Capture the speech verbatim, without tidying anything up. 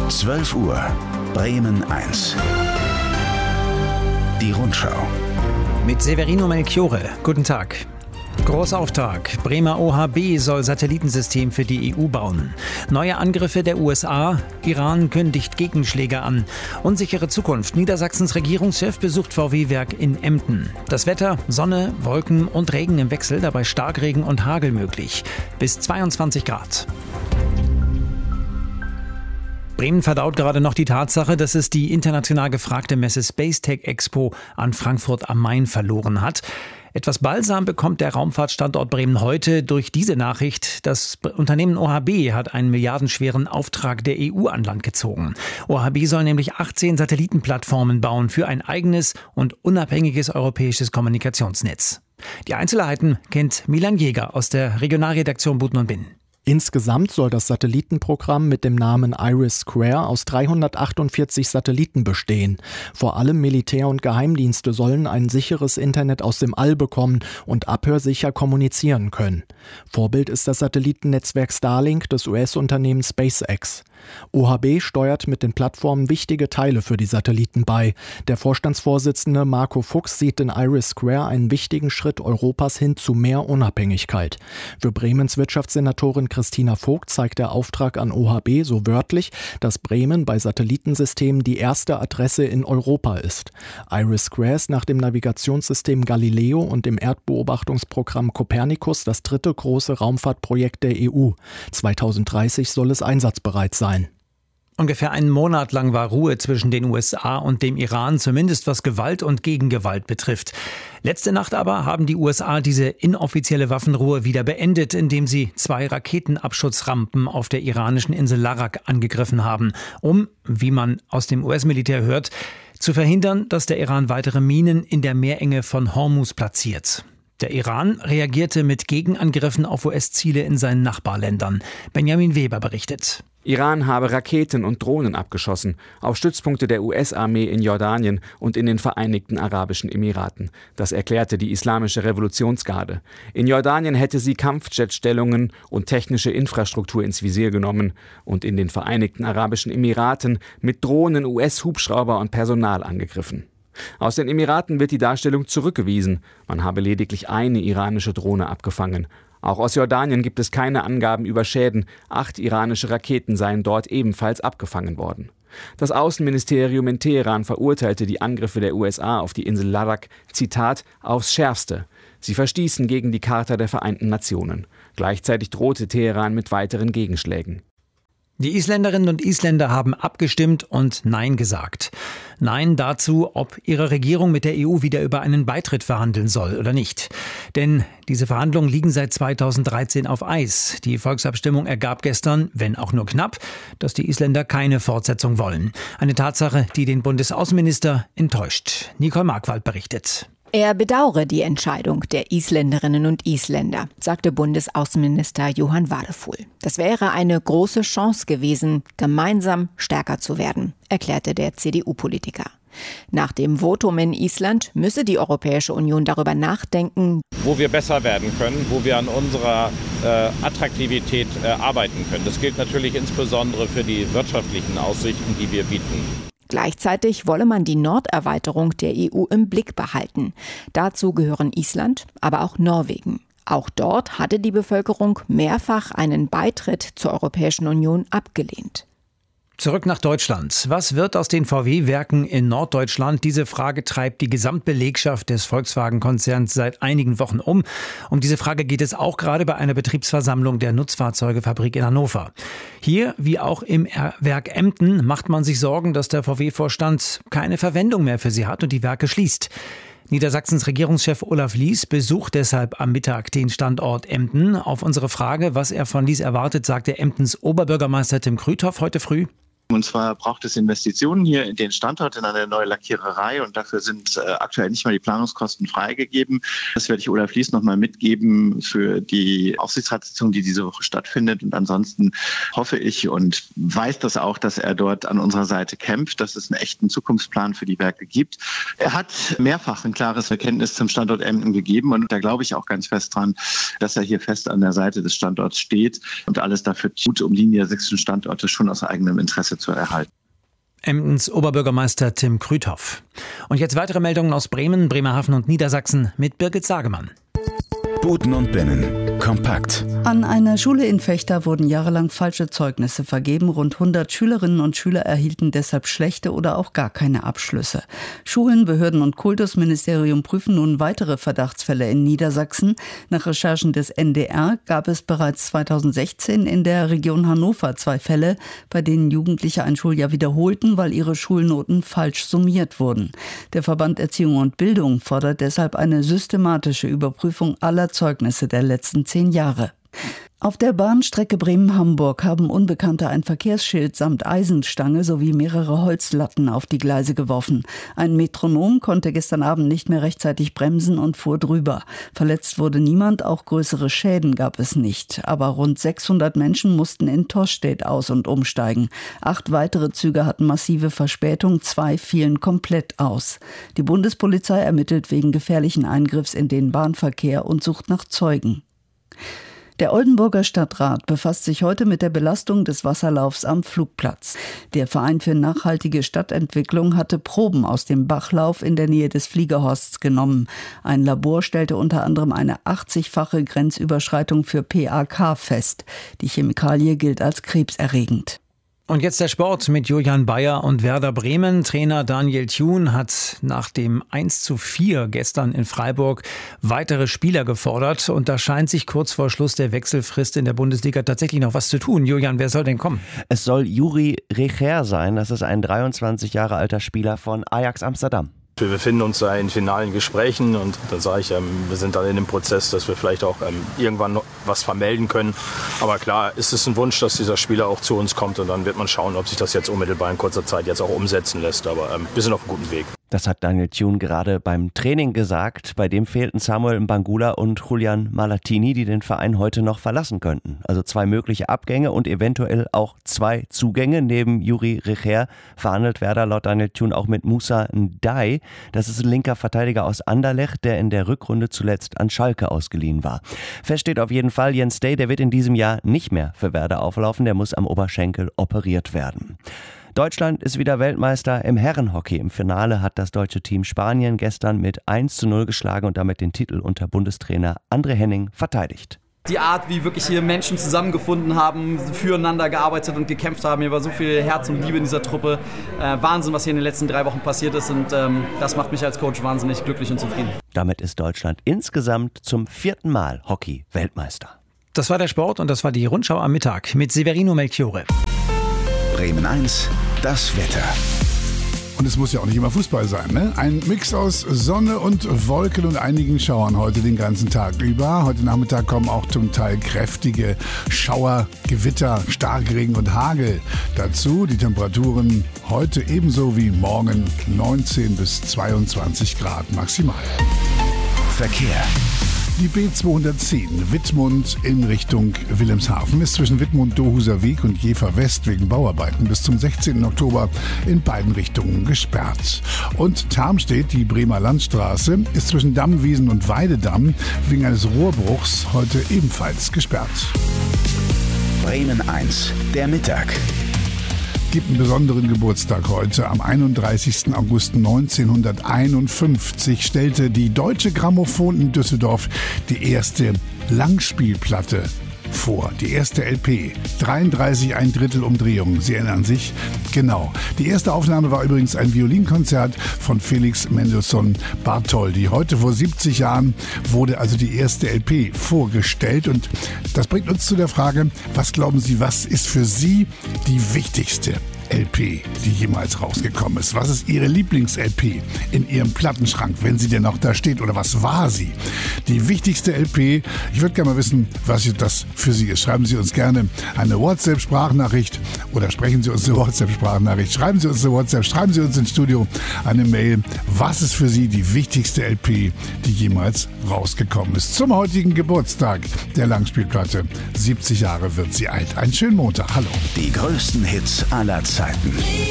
zwölf Uhr, Bremen eins. Die Rundschau. Mit Severino Melchiore. Guten Tag. Großauftrag. Bremer O H B soll Satellitensystem für die E U bauen. Neue Angriffe der U S A. Iran kündigt Gegenschläge an. Unsichere Zukunft. Niedersachsens Regierungschef besucht V W-Werk in Emden. Das Wetter: Sonne, Wolken und Regen im Wechsel, dabei Starkregen und Hagel möglich. Bis zweiundzwanzig Grad. Bremen verdaut gerade noch die Tatsache, dass es die international gefragte Messe Spacetech Expo an Frankfurt am Main verloren hat. Etwas Balsam bekommt der Raumfahrtstandort Bremen heute durch diese Nachricht. Das Unternehmen O H B hat einen milliardenschweren Auftrag der E U an Land gezogen. O H B soll nämlich achtzehn Satellitenplattformen bauen für ein eigenes und unabhängiges europäisches Kommunikationsnetz. Die Einzelheiten kennt Milan Jäger aus der Regionalredaktion Buten und Binn. Insgesamt soll das Satellitenprogramm mit dem Namen IRIS Square aus dreihundertachtundvierzig Satelliten bestehen. Vor allem Militär- und Geheimdienste sollen ein sicheres Internet aus dem All bekommen und abhörsicher kommunizieren können. Vorbild ist das Satellitennetzwerk Starlink des U S-Unternehmens SpaceX. O H B steuert mit den Plattformen wichtige Teile für die Satelliten bei. Der Vorstandsvorsitzende Marco Fuchs sieht in IRIS Square einen wichtigen Schritt Europas hin zu mehr Unabhängigkeit. Für Bremens Wirtschaftssenatorin Christina Vogt zeigt der Auftrag an O H B so wörtlich, dass Bremen bei Satellitensystemen die erste Adresse in Europa ist. IRIS Square ist nach dem Navigationssystem Galileo und dem Erdbeobachtungsprogramm Copernicus das dritte große Raumfahrtprojekt der E U. zweitausenddreißig soll es einsatzbereit sein. Ungefähr einen Monat lang war Ruhe zwischen den U S A und dem Iran, zumindest was Gewalt und Gegengewalt betrifft. Letzte Nacht aber haben die U S A diese inoffizielle Waffenruhe wieder beendet, indem sie zwei Raketenabschussrampen auf der iranischen Insel Larak angegriffen haben, um, wie man aus dem U S-Militär hört, zu verhindern, dass der Iran weitere Minen in der Meerenge von Hormuz platziert. Der Iran reagierte mit Gegenangriffen auf U S-Ziele in seinen Nachbarländern. Benjamin Weber berichtet. Iran habe Raketen und Drohnen abgeschossen auf Stützpunkte der U S-Armee in Jordanien und in den Vereinigten Arabischen Emiraten. Das erklärte die Islamische Revolutionsgarde. In Jordanien hätte sie Kampfjetstellungen und technische Infrastruktur ins Visier genommen und in den Vereinigten Arabischen Emiraten mit Drohnen U S-Hubschrauber und Personal angegriffen. Aus den Emiraten wird die Darstellung zurückgewiesen. Man habe lediglich eine iranische Drohne abgefangen. Auch aus Jordanien gibt es keine Angaben über Schäden. Acht iranische Raketen seien dort ebenfalls abgefangen worden. Das Außenministerium in Teheran verurteilte die Angriffe der U S A auf die Insel Larak, Zitat, aufs Schärfste. Sie verstießen gegen die Charta der Vereinten Nationen. Gleichzeitig drohte Teheran mit weiteren Gegenschlägen. Die Isländerinnen und Isländer haben abgestimmt und Nein gesagt. Nein dazu, ob ihre Regierung mit der E U wieder über einen Beitritt verhandeln soll oder nicht. Denn diese Verhandlungen liegen seit zweitausenddreizehn auf Eis. Die Volksabstimmung ergab gestern, wenn auch nur knapp, dass die Isländer keine Fortsetzung wollen. Eine Tatsache, die den Bundesaußenminister enttäuscht. Nicole Markwald berichtet. Er bedauere die Entscheidung der Isländerinnen und Isländer, sagte Bundesaußenminister Johann Wadefuhl. Das wäre eine große Chance gewesen, gemeinsam stärker zu werden, erklärte der C D U-Politiker. Nach dem Votum in Island müsse die Europäische Union darüber nachdenken, wo wir besser werden können, wo wir an unserer äh, Attraktivität äh, arbeiten können. Das gilt natürlich insbesondere für die wirtschaftlichen Aussichten, die wir bieten. Gleichzeitig wolle man die Norderweiterung der E U im Blick behalten. Dazu gehören Island, aber auch Norwegen. Auch dort hatte die Bevölkerung mehrfach einen Beitritt zur Europäischen Union abgelehnt. Zurück nach Deutschland. Was wird aus den V W-Werken in Norddeutschland? Diese Frage treibt die Gesamtbelegschaft des Volkswagen-Konzerns seit einigen Wochen um. Um diese Frage geht es auch gerade bei einer Betriebsversammlung der Nutzfahrzeugefabrik in Hannover. Hier, wie auch im Werk Emden, macht man sich Sorgen, dass der V W-Vorstand keine Verwendung mehr für sie hat und die Werke schließt. Niedersachsens Regierungschef Olaf Lies besucht deshalb am Mittag den Standort Emden. Auf unsere Frage, was er von Lies erwartet, sagte Emdens Oberbürgermeister Tim Krüthoff heute früh: Und zwar braucht es Investitionen hier in den Standort, in eine neue Lackiererei, und dafür sind äh, aktuell nicht mal die Planungskosten freigegeben. Das werde ich Olaf Lies nochmal mitgeben für die Aufsichtsratssitzung, die diese Woche stattfindet. Und ansonsten hoffe ich und weiß das auch, dass er dort an unserer Seite kämpft, dass es einen echten Zukunftsplan für die Werke gibt. Er hat mehrfach ein klares Bekenntnis zum Standort Emden gegeben, und da glaube ich auch ganz fest dran, dass er hier fest an der Seite des Standorts steht und alles dafür tut, um die niedersächsischen Standorte schon aus eigenem Interesse Chance zu erhalten. Emdens Oberbürgermeister Tim Krüthoff. Und jetzt weitere Meldungen aus Bremen, Bremerhaven und Niedersachsen mit Birgit Sagemann. Buten und Binnen. Kompakt. An einer Schule in Vechta wurden jahrelang falsche Zeugnisse vergeben. Rund hundert Schülerinnen und Schüler erhielten deshalb schlechte oder auch gar keine Abschlüsse. Schulen, Behörden und Kultusministerium prüfen nun weitere Verdachtsfälle in Niedersachsen. Nach Recherchen des N D R gab es bereits zweitausendsechzehn in der Region Hannover zwei Fälle, bei denen Jugendliche ein Schuljahr wiederholten, weil ihre Schulnoten falsch summiert wurden. Der Verband Erziehung und Bildung fordert deshalb eine systematische Überprüfung aller Zeugnisse der letzten zehn Jahre. Auf der Bahnstrecke Bremen-Hamburg haben Unbekannte ein Verkehrsschild samt Eisenstange sowie mehrere Holzlatten auf die Gleise geworfen. Ein Metronom konnte gestern Abend nicht mehr rechtzeitig bremsen und fuhr drüber. Verletzt wurde niemand, auch größere Schäden gab es nicht. Aber rund sechshundert Menschen mussten in Tostedt aus- und umsteigen. Acht weitere Züge hatten massive Verspätung, zwei fielen komplett aus. Die Bundespolizei ermittelt wegen gefährlichen Eingriffs in den Bahnverkehr und sucht nach Zeugen. Der Oldenburger Stadtrat befasst sich heute mit der Belastung des Wasserlaufs am Flugplatz. Der Verein für nachhaltige Stadtentwicklung hatte Proben aus dem Bachlauf in der Nähe des Fliegerhorsts genommen. Ein Labor stellte unter anderem eine achtzigfache Grenzüberschreitung für P A K fest. Die Chemikalie gilt als krebserregend. Und jetzt der Sport mit Julian Bayer und Werder Bremen. Trainer Daniel Thun hat nach dem eins zu vier gestern in Freiburg weitere Spieler gefordert. Und da scheint sich kurz vor Schluss der Wechselfrist in der Bundesliga tatsächlich noch was zu tun. Julian, wer soll denn kommen? Es soll Juri Recher sein. Das ist ein dreiundzwanzig Jahre alter Spieler von Ajax Amsterdam. Wir befinden uns da in finalen Gesprächen und dann sage ich, ähm, wir sind dann in dem Prozess, dass wir vielleicht auch ähm, irgendwann noch was vermelden können. Aber klar, ist es ein Wunsch, dass dieser Spieler auch zu uns kommt und dann wird man schauen, ob sich das jetzt unmittelbar in kurzer Zeit jetzt auch umsetzen lässt. Aber ähm, wir sind auf einem guten Weg. Das hat Daniel Thun gerade beim Training gesagt. Bei dem fehlten Samuel Mbangula und Julian Malatini, die den Verein heute noch verlassen könnten. Also zwei mögliche Abgänge und eventuell auch zwei Zugänge. Neben Juri Recher verhandelt Werder laut Daniel Thun auch mit Musa Ndai. Das ist ein linker Verteidiger aus Anderlecht, der in der Rückrunde zuletzt an Schalke ausgeliehen war. Fest steht auf jeden Fall, Jens Day, der wird in diesem Jahr nicht mehr für Werder auflaufen. Der muss am Oberschenkel operiert werden. Deutschland ist wieder Weltmeister im Herrenhockey. Im Finale hat das deutsche Team Spanien gestern mit eins zu null geschlagen und damit den Titel unter Bundestrainer André Henning verteidigt. Die Art, wie wirklich hier Menschen zusammengefunden haben, füreinander gearbeitet und gekämpft haben. Hier war so viel Herz und Liebe in dieser Truppe. Äh, Wahnsinn, was hier in den letzten drei Wochen passiert ist. Und ähm, das macht mich als Coach wahnsinnig glücklich und zufrieden. Damit ist Deutschland insgesamt zum vierten Mal Hockey-Weltmeister. Das war der Sport und das war die Rundschau am Mittag mit Severino Melchiore. Bremen eins, das Wetter. Und es muss ja auch nicht immer Fußball sein, ne? Ein Mix aus Sonne und Wolken und einigen Schauern heute den ganzen Tag über. Heute Nachmittag kommen auch zum Teil kräftige Schauer, Gewitter, Starkregen und Hagel dazu. Die Temperaturen heute ebenso wie morgen neunzehn bis zweiundzwanzig Grad maximal. Verkehr. Die B zweihundertzehn Wittmund in Richtung Wilhelmshaven ist zwischen Wittmund-Dohuser Weg und Jever West wegen Bauarbeiten bis zum sechzehnten Oktober in beiden Richtungen gesperrt. Und Tarmstedt, die Bremer Landstraße, ist zwischen Dammwiesen und Weidedamm wegen eines Rohrbruchs heute ebenfalls gesperrt. Bremen eins, der Mittag. Gibt einen besonderen Geburtstag heute. Am einunddreißigsten August neunzehnhunderteinundfünfzig stellte die Deutsche Grammophon in Düsseldorf die erste Langspielplatte vor. Die erste L P. dreiunddreißig ein Drittel Umdrehungen. Sie erinnern sich? Genau. Die erste Aufnahme war übrigens ein Violinkonzert von Felix Mendelssohn Bartholdy. Heute vor siebzig Jahren wurde also die erste L P vorgestellt. Und das bringt uns zu der Frage, was glauben Sie, was ist für Sie die wichtigste L P, die jemals rausgekommen ist? Was ist Ihre Lieblings-L P in Ihrem Plattenschrank, wenn sie denn noch da steht? Oder was war sie? Die wichtigste L P, ich würde gerne mal wissen, was das für Sie ist. Schreiben Sie uns gerne eine WhatsApp-Sprachnachricht oder sprechen Sie uns eine WhatsApp-Sprachnachricht. Schreiben Sie uns eine WhatsApp, schreiben Sie uns ins Studio eine Mail. Was ist für Sie die wichtigste L P, die jemals rausgekommen ist? Zum heutigen Geburtstag der Langspielplatte. siebzig Jahre wird sie alt. Einen schönen Montag. Hallo. Die größten Hits aller Zeiten.